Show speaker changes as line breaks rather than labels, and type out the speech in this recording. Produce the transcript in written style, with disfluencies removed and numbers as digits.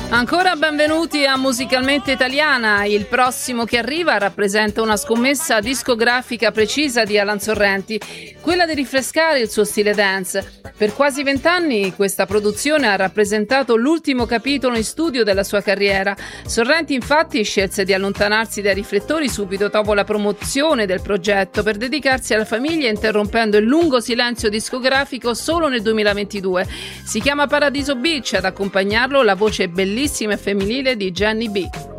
Ancora benvenuti a Musicalmente Italiana. Il prossimo che arriva rappresenta una scommessa discografica precisa di Alan Sorrenti, quella di rinfrescare il suo stile dance. Per quasi 20 anni questa produzione ha rappresentato l'ultimo capitolo in studio della sua carriera. Sorrenti infatti scelse di allontanarsi dai riflettori subito dopo la promozione del progetto per dedicarsi alla famiglia, interrompendo il lungo silenzio discografico solo nel 2022. Si chiama Paradiso Beach, ad accompagnarlo la voce bellissima e femminile di Jenny B.